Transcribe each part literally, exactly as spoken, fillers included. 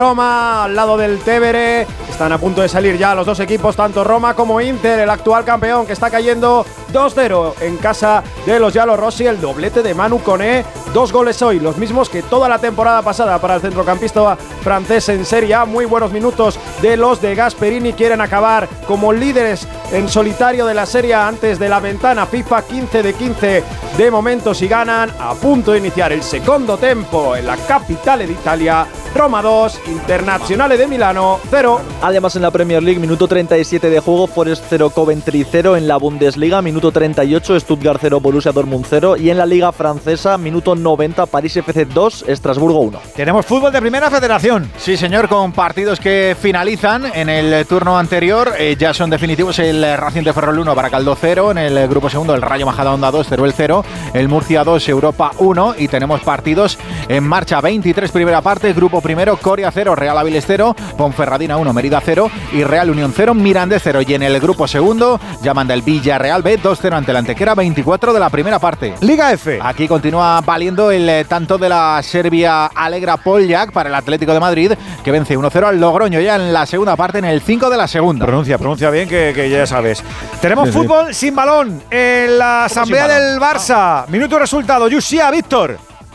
Roma al lado del Tevere. Están a punto de salir ya los dos equipos, tanto Roma como Inter, el actual campeón, que está cayendo dos cero en casa de los giallorossi. El doblete de Manu Koné, dos goles hoy, los mismos que toda la temporada pasada para el centrocampista francés en Serie A. Muy buenos minutos de los de Gasperini. Quieren acabar como líderes en solitario de la Serie A antes de la ventana FIFA. Quince de quince de momento si ganan. A punto de iniciar el secondo tempo en la capitale d'Italia. Roma dos, Internazionale de Milano cero. Además, en la Premier League, minuto treinta y siete de juego, Forest cero, Coventry cero. En la Bundesliga, minuto treinta y ocho, Stuttgart cero, Borussia Dortmund cero. Y en la Liga Francesa, minuto noventa, París F C dos, Estrasburgo uno. Tenemos fútbol de Primera Federación. Sí, señor, con partidos que finalizan en el turno anterior. Eh, ya son definitivos el Racing de Ferrol uno, Baracaldo cero. En el grupo segundo, el Rayo Majadahonda dos, Teruel cero. El Murcia dos, Europa uno. Y tenemos partidos en marcha. veintitrés primera parte, grupo primero, Coria cero, Real Avilés cero, Ponferradina uno, Mérida cero y Real Unión cero, Mirandés cero. Y en el grupo segundo ya manda el Villarreal B dos cero ante el Antequera, veinticuatro de la primera parte. Liga F. Aquí continúa valiendo el eh, tanto de la Serbia Alegra Poljak para el Atlético de Madrid, que vence uno cero al Logroño ya en la segunda parte, en el cinco de la segunda. Pronuncia, pronuncia bien, que, que ya sabes. Tenemos sí, fútbol sí. sin balón en la asamblea del Barça. Ah. Minuto resultado, Llucia, Víctor.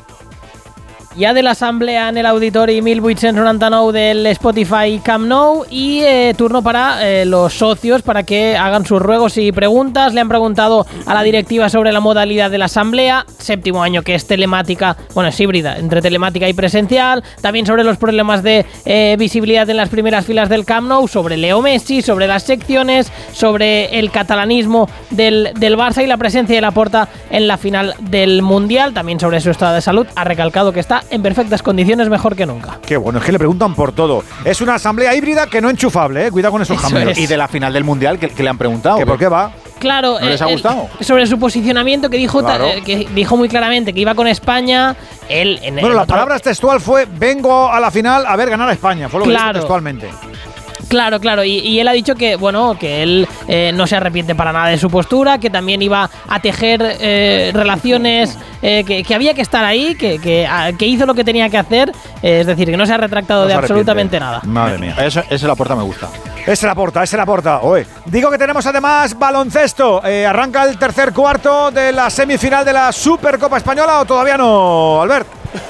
Ya de l'assemblea en el Auditori mil vuit-cents noranta-nou del Spotify Camp Nou y eh, turno para eh, los socios para que hagan sus ruegos y preguntas. Le han preguntado a la directiva sobre la modalidad de la asamblea, séptimo año que es telemática, bueno, es híbrida, entre telemática y presencial. También sobre los problemas de eh, visibilidad en las primeras filas del Camp Nou, sobre Leo Messi, sobre las secciones, sobre el catalanismo del, del Barça y la presencia de Laporta en la final del Mundial. También sobre su estado de salud. Ha recalcado que está en perfectas condiciones, mejor que nunca. Qué bueno, es que le preguntan por todo. Es una asamblea híbrida que no enchufable, ¿eh? Cuidado con esos cambios. Y de la final del Mundial, que, que le han preguntado. ¿Que por qué va? Claro, ¿no les ha gustado? El, sobre su posicionamiento, que dijo, claro. eh, que dijo muy claramente que iba con España. Él, en, bueno, en la otro... palabra textual fue: vengo a la final a ver ganar a España. Fue lo claro. que dijo textualmente. Claro, claro, y, y él ha dicho que, bueno, que él eh, no se arrepiente para nada de su postura, que también iba a tejer eh, relaciones, eh, que, que había que estar ahí, que, que, a, que hizo lo que tenía que hacer, eh, es decir, que no se ha retractado no de absolutamente nada. Madre mía. Ese, ese Laporta me gusta. Ese Laporta, ese Laporta. Oye. Digo que tenemos además baloncesto. Eh, arranca el tercer cuarto de la semifinal de la Supercopa Española, ¿o todavía no, Albert?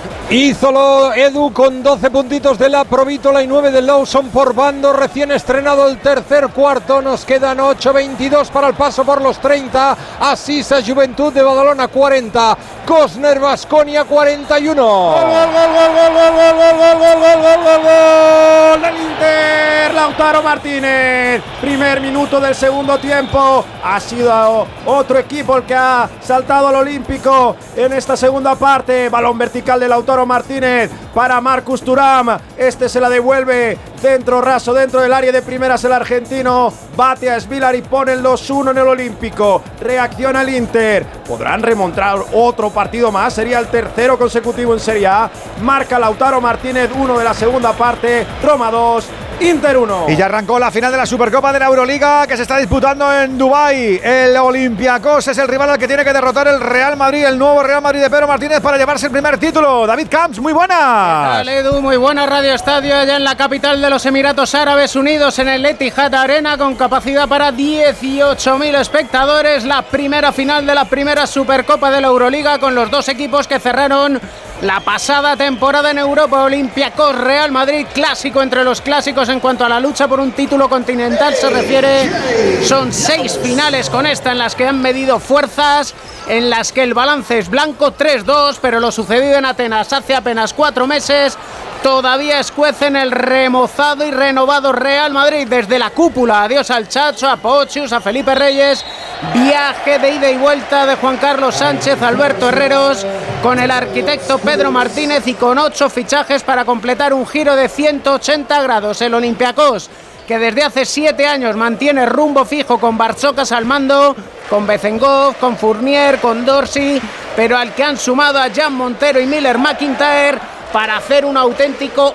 Hízolo Edu con doce puntitos de la Provítola y nueve del Lawson por bando. Recién estrenado el tercer cuarto. Nos quedan ocho veintidós para el paso por los treinta. Asisa Juventud de Badalona cuarenta. Cosner Baskonia cuarenta y uno. ¡Gol, gol, gol, gol, gol, gol, gol, gol, gol, gol, gol, gol del Inter! Lautaro Martínez. Primer minuto del segundo tiempo. Ha sido otro equipo el que ha saltado al olímpico en esta segunda parte. Balón vertical de Lautaro Martínez para Marcus Thuram. Este se la devuelve, centro raso dentro del área de primeras el argentino. Bate a Svilar y pone el dos uno en el olímpico. Reacciona el Inter. Podrán remontar otro partido más. Sería el tercero consecutivo en Serie A. Marca Lautaro Martínez uno de la segunda parte. Roma dos, Inter uno. Y ya arrancó la final de la Supercopa de la Euroliga, que se está disputando en Dubái. El Olympiacos es el rival al que tiene que derrotar el Real Madrid, el nuevo Real Madrid de Pedro Martínez, para llevarse el primer título. David Camps, muy buenas. ¿Qué tal, Edu? Muy buenas. Radio Estadio allá en la capital de los Emiratos Árabes Unidos, en el Etihad Arena, con capacidad para dieciocho mil espectadores. La primera final de la primera Supercopa de la Euroliga, con los dos equipos que cerraron la pasada temporada en Europa. Olympiacos Real Madrid, clásico entre los clásicos en cuanto a la lucha por un título continental se refiere. Son seis finales con esta en las que han medido fuerzas, en las que el balance es blanco, tres dos, pero lo sucedido en Atenas hace apenas cuatro meses todavía escuece en el remozado y renovado Real Madrid. Desde la cúpula, adiós al Chacho, a Pochius, a Felipe Reyes, viaje de ida y vuelta de Juan Carlos Sánchez, Alberto Herreros, con el arquitecto Pedro Martínez, y con ocho fichajes para completar un giro de ciento ochenta grados. El Olympiacos, que desde hace siete años mantiene rumbo fijo con Barzokas al mando, con Bezengov, con Fournier, con Dorsey, pero al que han sumado a Jan Montero y Miller McIntyre para hacer un auténtico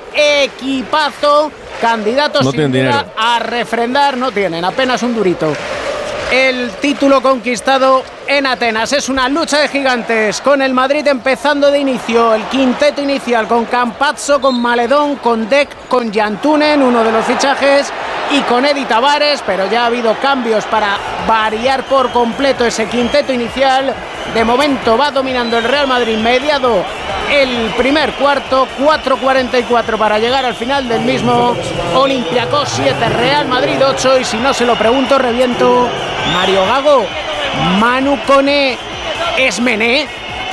equipazo. Candidatos no sin duda dinero. a refrendar, no tienen apenas un durito. el título conquistado en Atenas. Es una lucha de gigantes, con el Madrid empezando de inicio, el quinteto inicial con Campazzo, con Maledón, con Dec, con Jantunen, uno de los fichajes, y con Edi Tavares, pero ya ha habido cambios para variar por completo ese quinteto inicial. De momento va dominando el Real Madrid, mediado el primer cuarto, cuatro cuarenta y cuatro para llegar al final del mismo. Olympiacos siete, Real Madrid ocho, y si no se lo pregunto, reviento. Mario Gago, Manu Koné es Mené.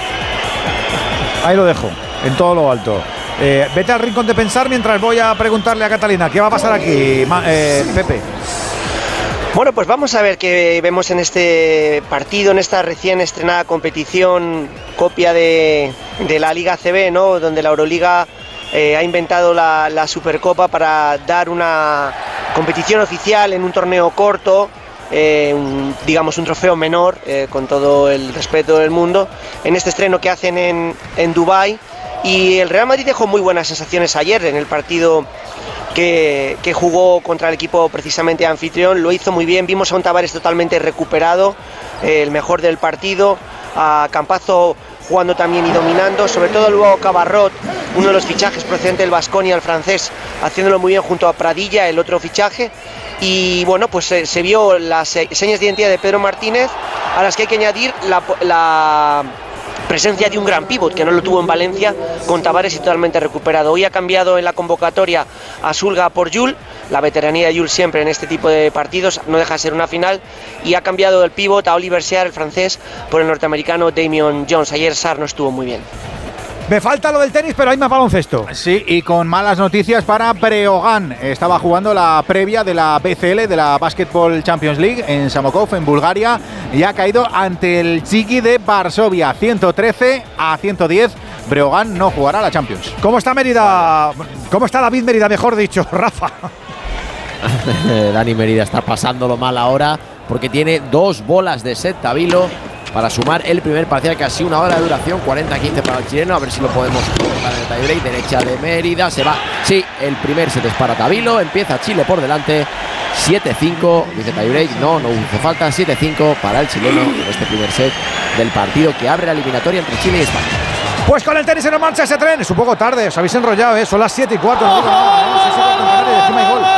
Ahí lo dejo, en todo lo alto. Eh, vete al rincón de pensar mientras voy a preguntarle a Catalina qué va a pasar aquí, eh, Pepe. Bueno, pues vamos a ver qué vemos en este partido, en esta recién estrenada competición, copia de, de la Liga A C B, ¿no? Donde la Euroliga eh, ha inventado la, la Supercopa para dar una competición oficial en un torneo corto, eh, un, digamos un trofeo menor, eh, con todo el respeto del mundo, en este estreno que hacen en, en Dubái. Y el Real Madrid dejó muy buenas sensaciones ayer en el partido que, que jugó contra el equipo precisamente anfitrión. Lo hizo muy bien, vimos a un Tavares totalmente recuperado, eh, el mejor del partido, a Campazzo jugando también y dominando, sobre todo luego Cabarrot, uno de los fichajes procedente del Baskonia, el francés, haciéndolo muy bien junto a Pradilla, el otro fichaje. Y bueno, pues eh, se vio las eh, señas de identidad de Pedro Martínez, a las que hay que añadir la, la presencia de un gran pívot que no lo tuvo en Valencia, con Tavares y totalmente recuperado. Hoy ha cambiado en la convocatoria a Sulga por Yul, la veteranía de Yul siempre en este tipo de partidos, no deja de ser una final, y ha cambiado el pívot a Oliver Sear, el francés, por el norteamericano Damian Jones. Ayer Sarr no estuvo muy bien. Me falta lo del tenis, pero hay más baloncesto. Sí, y con malas noticias para Breogán. Estaba jugando la previa de la B C L, de la Basketball Champions League, en Samokov, en Bulgaria, y ha caído ante el Ziggy de Varsovia, ciento trece a ciento diez. Breogán no jugará la Champions. ¿Cómo está Mérida? ¿Cómo está David Mérida, mejor dicho, Rafa? Dani Mérida está pasándolo mal ahora porque tiene dos bolas de set Tabilo para sumar el primer parcial, casi una hora de duración, cuarenta a quince para el chileno. A ver si lo podemos colocar en el tiebreak. Derecha de Mérida, se va. Sí, el primer set es para Tabilo. Empieza Chile por delante, siete cinco. Dice tiebreak, no, no hizo falta. siete cinco para el chileno en este primer set del partido que abre la eliminatoria entre Chile y España. Pues con el tenis se nos marcha ese tren. Es un poco tarde, os habéis enrollado, ¿eh? Son las siete y cuarto. No digo nada, ¿eh? No sé si con Canaria y encima hay gol.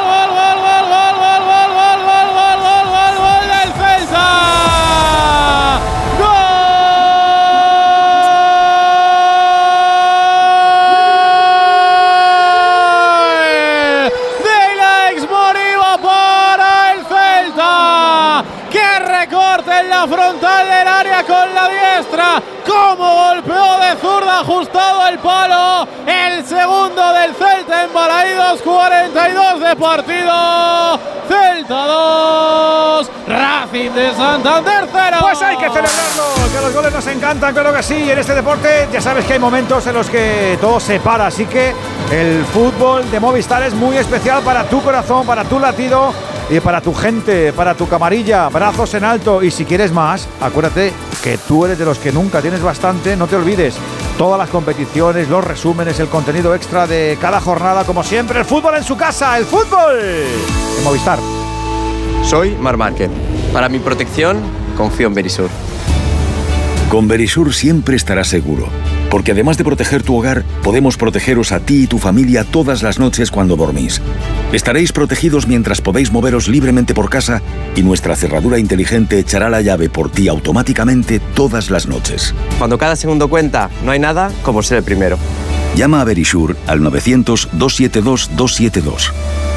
Frontal del área con la diestra, como golpeó de zurda, ajustado el palo, el segundo del Celta en Balaídos, cuarenta y dos de partido, Celta dos, Racing de Santander cero. Pues hay que celebrarlo, que los goles nos encantan, claro que sí, y en este deporte ya sabes que hay momentos en los que todo se para, así que el fútbol de Movistar es muy especial para tu corazón, para tu latido, y para tu gente, para tu camarilla, brazos en alto. Y si quieres más, acuérdate que tú eres de los que nunca tienes bastante. No te olvides, todas las competiciones, los resúmenes, el contenido extra de cada jornada, como siempre, el fútbol en su casa, el fútbol en Movistar. Soy Marc Márquez. Para mi protección, confío en Verisur. Con Verisur siempre estarás seguro, porque además de proteger tu hogar, podemos protegeros a ti y tu familia todas las noches cuando dormís. Estaréis protegidos mientras podéis moveros libremente por casa y nuestra cerradura inteligente echará la llave por ti automáticamente todas las noches. Cuando cada segundo cuenta, no hay nada como ser el primero. Llama a Verisur al novecientos, doscientos setenta y dos, doscientos setenta y dos.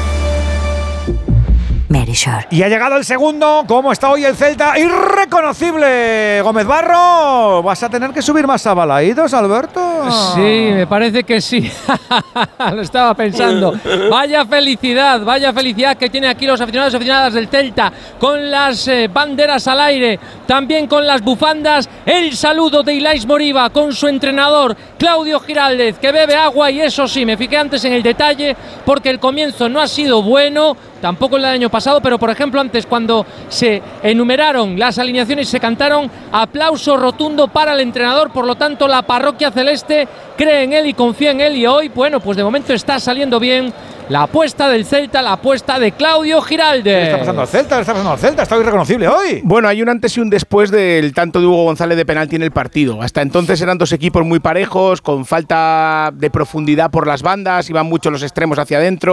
Verisur. Y ha llegado el segundo. ¿Cómo está hoy el Celta? ¡Irreconocible! Gómez Barro, ¿vas a tener que subir más a Balaídos, Alberto? Sí, me parece que sí. Lo estaba pensando. Vaya felicidad, vaya felicidad que tienen aquí los aficionados y aficionadas del Celta, con las eh, banderas al aire, también con las bufandas. El saludo de Ilais Moriba con su entrenador Claudio Giraldez, que bebe agua, y eso sí, me fijé antes en el detalle, porque el comienzo no ha sido bueno, tampoco el del año pasado, pero por ejemplo antes, cuando se enumeraron las alineaciones, se cantaron aplauso rotundo para el entrenador. Por lo tanto, la parroquia celeste cree en él y confía en él, y hoy, bueno, pues de momento está saliendo bien la apuesta del Celta, la apuesta de Claudio Giraldes. ¿Qué le está pasando al Celta? ¿Qué le está pasando al Celta? Está irreconocible hoy. Bueno, hay un antes y un después del tanto de Hugo González de penalti en el partido. Hasta entonces eran dos equipos muy parejos, con falta de profundidad por las bandas, iban mucho los extremos hacia adentro.